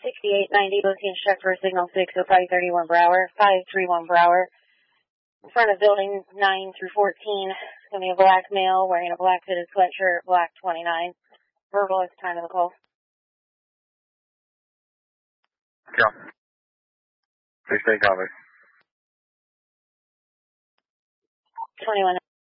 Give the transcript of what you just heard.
6890, looking check for signal 60531 Brower, 531 Brower. In front of building 9 through 14, it's going to be a black male wearing a black fitted sweatshirt, black 29. Verbal at the time of the call. Yeah. Please stay covered. 21.